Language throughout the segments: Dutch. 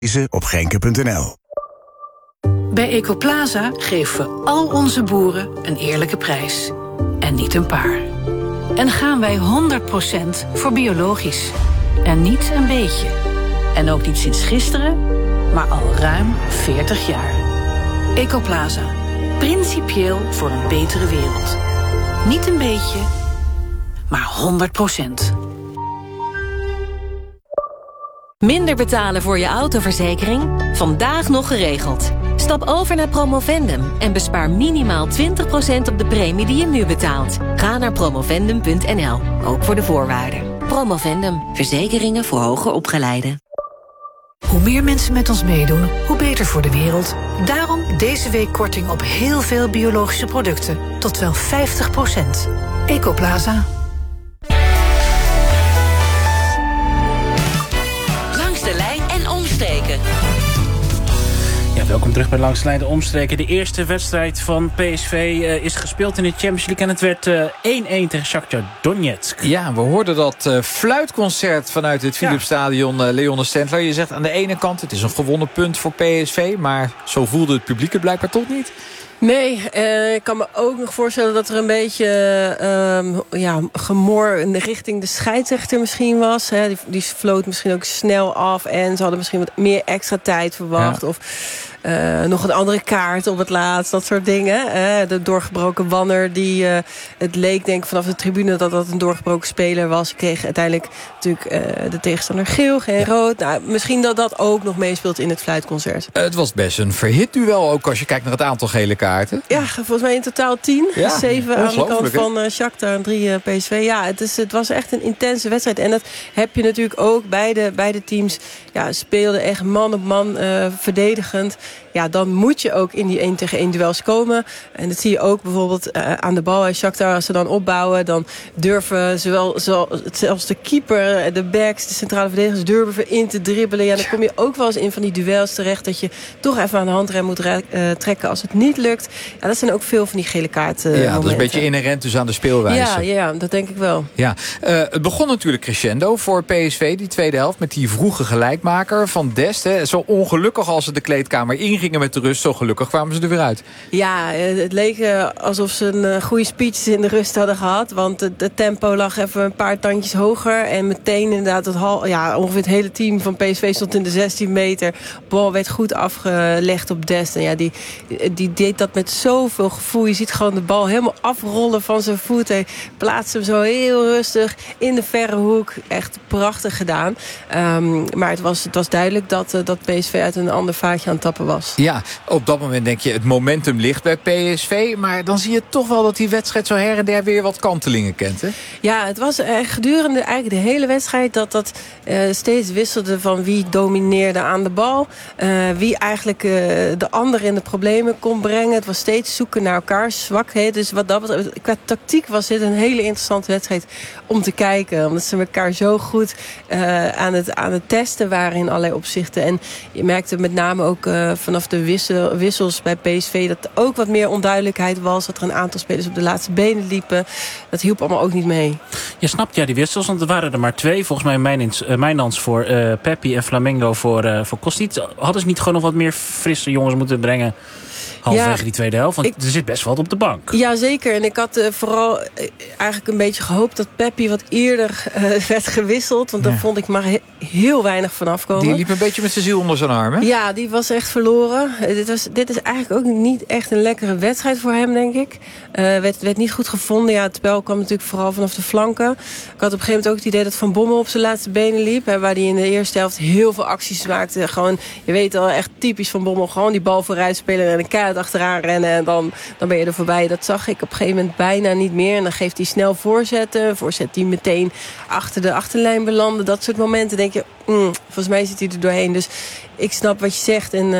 op Genke.nl. Bij Ecoplaza geven we al onze boeren een eerlijke prijs. En niet een paar. En gaan wij 100% voor biologisch. En niet een beetje. En ook niet sinds gisteren, maar al ruim 40 jaar. Ecoplaza. Principieel voor een betere wereld. Niet een beetje, maar 100%. Minder betalen voor je autoverzekering? Vandaag nog geregeld. Stap over naar Promovendum en bespaar minimaal 20% op de premie die je nu betaalt. Ga naar promovendum.nl, ook voor de voorwaarden. Promovendum, verzekeringen voor hoger opgeleiden. Hoe meer mensen met ons meedoen, hoe beter voor de wereld. Daarom deze week korting op heel veel biologische producten. Tot wel 50%. Ecoplaza. Langs de lijn en omstreken. Ja, welkom terug bij Langs de Lijn en Omstreken. De eerste wedstrijd van PSV is gespeeld in de Champions League. En het werd 1-1 tegen Shakhtar Donetsk. Ja, we hoorden dat fluitconcert vanuit het Philipsstadion, Leon Stendler. Je zegt aan de ene kant, het is een gewonnen punt voor PSV. Maar zo voelde het publiek het blijkbaar toch niet. Nee, ik kan me ook nog voorstellen dat er een beetje gemor in de richting de scheidsrechter misschien was. Hè. Die floot misschien ook snel af en ze hadden misschien wat meer extra tijd verwacht. Ja. Of nog een andere kaart op het laatst, dat soort dingen. De doorgebroken Wanner, het leek denk ik vanaf de tribune dat een doorgebroken speler was. Kreeg uiteindelijk natuurlijk de tegenstander geel, geen rood. Nou, misschien dat ook nog meespeelt in het fluitconcert. Het was best een verhit duel ook als je kijkt naar het aantal gele kaarten. Ja, volgens mij in totaal 10. Ja, 7 aan de kant van Shakhtar en 3 PSV. Ja, het was echt een intense wedstrijd. En dat heb je natuurlijk ook. Beide teams speelden echt man op man verdedigend. Ja, dan moet je ook in die 1-tegen-1 duels komen. En dat zie je ook bijvoorbeeld aan de bal. Shakhtar, als ze dan opbouwen, dan durven zelfs de keeper, de backs, de centrale verdedigers durven in te dribbelen. Ja, dan kom je ook wel eens in van die duels terecht dat je toch even aan de handrem moet trekken als het niet lukt. Ja, dat zijn ook veel van die gele kaarten. Ja, dat is een beetje inherent dus aan de speelwijze. Ja, dat denk ik wel. Ja, het begon natuurlijk crescendo voor PSV, die tweede helft, met die vroege gelijkmaker van Dest. Hè. Zo ongelukkig als ze de kleedkamer ingingen met de rust, zo gelukkig kwamen ze er weer uit. Ja, het leek alsof ze een goede speech in de rust hadden gehad. Want het tempo lag even een paar tandjes hoger. En meteen inderdaad ongeveer het hele team van PSV stond in de 16 meter. Bal werd goed afgelegd op Dest. En ja, die deed dat met zoveel gevoel. Je ziet gewoon de bal helemaal afrollen van zijn voet. Hij plaatste hem zo heel rustig in de verre hoek. Echt prachtig gedaan. Maar het was duidelijk dat PSV uit een ander vaatje aan het tappen was. Ja, op dat moment denk je het momentum ligt bij PSV. Maar dan zie je toch wel dat die wedstrijd zo her en der weer wat kantelingen kent. Hè? Ja, het was gedurende eigenlijk de hele wedstrijd dat steeds wisselde van wie domineerde aan de bal. Wie eigenlijk de ander in de problemen kon brengen. Het was steeds zoeken naar elkaars zwakheden. Dus wat dat betreft, qua tactiek was dit een hele interessante wedstrijd om te kijken. Omdat ze elkaar zo goed aan het testen waren in allerlei opzichten. En je merkte met name ook vanaf de wissels bij PSV dat er ook wat meer onduidelijkheid was. Dat er een aantal spelers op de laatste benen liepen. Dat hielp allemaal ook niet mee. Je snapt die wissels, want er waren er maar 2. Volgens mij Mijnans voor Peppi en Flamengo voor Kostic. Hadden ze niet gewoon nog wat meer frisse jongens moeten brengen halverwege die tweede helft? Want er zit best wel wat op de bank. Ja, zeker. En ik had vooral eigenlijk een beetje gehoopt dat Peppi wat eerder werd gewisseld. Want daar vond ik maar heel weinig van afkomen. Die liep een beetje met zijn ziel onder zijn arm, hè? Ja, die was echt verloren. Dit is eigenlijk ook niet echt een lekkere wedstrijd voor hem, denk ik. Werd niet goed gevonden. Ja, het spel kwam natuurlijk vooral vanaf de flanken. Ik had op een gegeven moment ook het idee dat Van Bommel op zijn laatste benen liep. Waar hij in de eerste helft heel veel acties maakte. Gewoon, je weet al, echt typisch Van Bommel. Gewoon die bal vooruit spelen en een keihard achteraan rennen. En dan ben je er voorbij. Dat zag ik op een gegeven moment bijna niet meer. En dan geeft hij snel voorzetten. Voorzet die meteen achter de achterlijn belanden. Dat soort momenten denk je, volgens mij zit hij er doorheen. Dus ik snap wat je zegt. En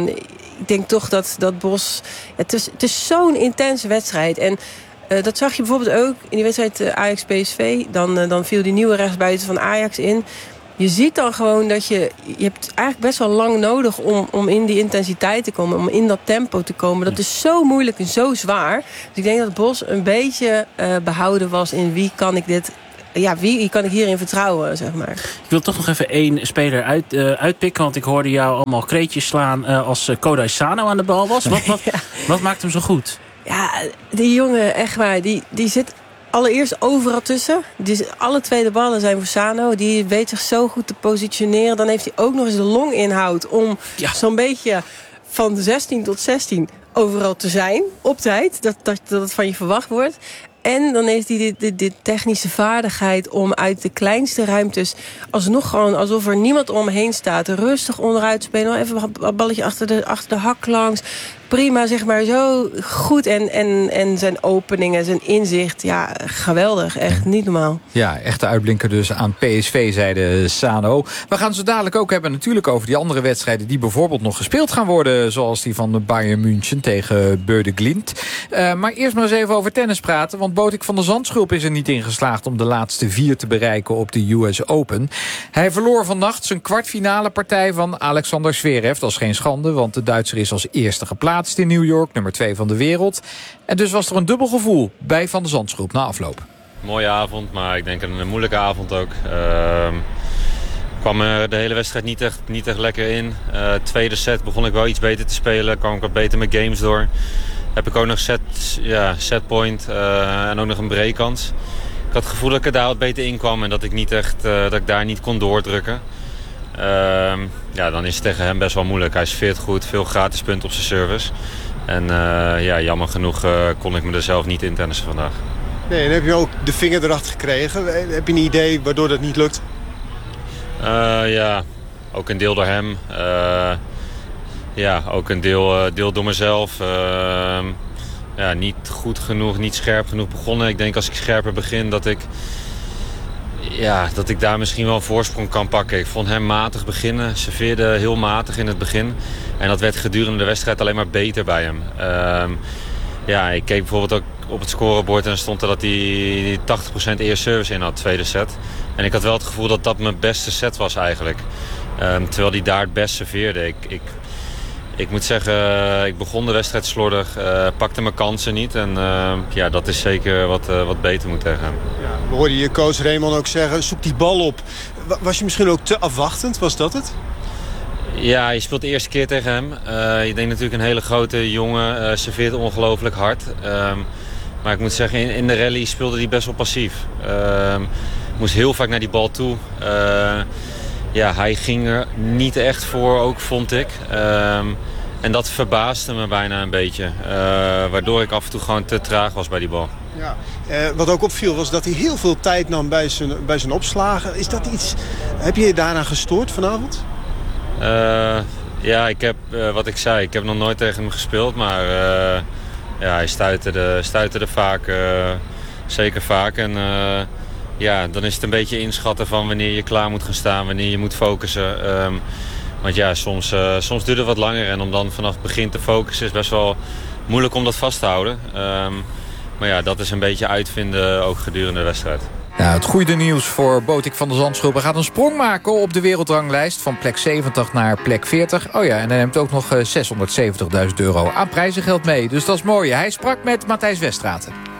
ik denk toch dat Bos... Het is zo'n intense wedstrijd. En dat zag je bijvoorbeeld ook in die wedstrijd Ajax-PSV. Dan viel die nieuwe rechtsbuiten van Ajax in. Je ziet dan gewoon dat je hebt eigenlijk best wel lang nodig om in die intensiteit te komen. Om in dat tempo te komen. Dat is zo moeilijk en zo zwaar. Dus ik denk dat Bos een beetje behouden was in wie kan ik dit wie kan ik hierin vertrouwen, zeg maar. Ik wil toch nog even 1 speler uitpikken. Want ik hoorde jou allemaal kreetjes slaan als Kodai Sano aan de bal was. Wat maakt hem zo goed? Ja, die jongen, echt waar, die zit allereerst overal tussen. Alle tweede ballen zijn voor Sano. Die weet zich zo goed te positioneren. Dan heeft hij ook nog eens de longinhoud om zo'n beetje van 16 tot 16 overal te zijn. Op tijd. Dat het van je verwacht wordt. En dan heeft hij de technische vaardigheid om uit de kleinste ruimtes alsnog gewoon alsof er niemand om me heen staat, rustig onderuit spelen. Even een balletje achter de hak langs. Prima, zeg maar, zo goed. En zijn openingen, zijn inzicht, ja, geweldig. Echt niet normaal. Ja, echte uitblinker dus aan PSV, zei Sano. We gaan zo dadelijk ook hebben natuurlijk over die andere wedstrijden die bijvoorbeeld nog gespeeld gaan worden, zoals die van Bayern München tegen Bode Glimt. Maar eerst maar eens even over tennis praten, want Botik van der Zandschulp is er niet in geslaagd om de laatste 4 te bereiken op de US Open. Hij verloor vannacht zijn kwartfinale partij van Alexander Zverev. Dat is geen schande, want de Duitser is als eerste geplaatst in New York, nummer 2 van de wereld. En dus was er een dubbel gevoel bij Van der Zandschulp na afloop. Mooie avond, maar ik denk een moeilijke avond ook. Kwam de hele wedstrijd niet echt lekker in. Tweede set begon ik wel iets beter te spelen. Kwam ik wat beter met games door. Heb ik ook nog setpoint en ook nog een breakkans. Ik had het gevoel dat ik er daar wat beter in kwam en dat ik daar niet kon doordrukken. Dan is het tegen hem best wel moeilijk. Hij serveert goed, veel gratis punten op zijn service. En jammer genoeg kon ik me er zelf niet in tennissen vandaag. Nee, en heb je ook de vinger erachter gekregen? Heb je een idee waardoor dat niet lukt? Ook een deel door hem. Ook een deel door mezelf. Niet goed genoeg, niet scherp genoeg begonnen. Ik denk als ik scherper begin dat ik daar misschien wel een voorsprong kan pakken. Ik vond hem matig beginnen. Serveerde heel matig in het begin. En dat werd gedurende de wedstrijd alleen maar beter bij hem. Ik keek bijvoorbeeld ook op het scorebord en dan stond er dat hij 80% eerste service in had, tweede set. En ik had wel het gevoel dat dat mijn beste set was eigenlijk. Terwijl hij daar het best serveerde. Ik moet zeggen, ik begon de wedstrijd slordig, pakte mijn kansen niet. En dat is zeker wat beter moet tegen hem. Ja, we hoorden je coach Raymond ook zeggen, zoek die bal op. Was je misschien ook te afwachtend? Was dat het? Ja, je speelt de eerste keer tegen hem. Je denkt natuurlijk een hele grote jongen, serveert ongelooflijk hard. Maar ik moet zeggen, in de rally speelde hij best wel passief. Moest heel vaak naar die bal toe. Hij ging er niet echt voor, ook vond ik. En dat verbaasde me bijna een beetje. Waardoor ik af en toe gewoon te traag was bij die bal. Ja. Wat ook opviel was dat hij heel veel tijd nam bij zijn opslagen. Is dat iets? Heb je je daarna gestoord vanavond? Ik heb, wat ik zei, ik heb nog nooit tegen hem gespeeld. Maar hij stuiterde vaak, zeker vaak. En dan is het een beetje inschatten van wanneer je klaar moet gaan staan, wanneer je moet focussen. Want soms duurt het wat langer en om dan vanaf het begin te focussen is best wel moeilijk om dat vast te houden. Maar dat is een beetje uitvinden ook gedurende de wedstrijd. Nou, het goede nieuws voor Botik van der Zandschulp. Hij gaat een sprong maken op de wereldranglijst van plek 70 naar plek 40. Oh ja, en hij neemt ook nog €670.000 aan prijzengeld mee. Dus dat is mooi. Hij sprak met Matthijs Westraten.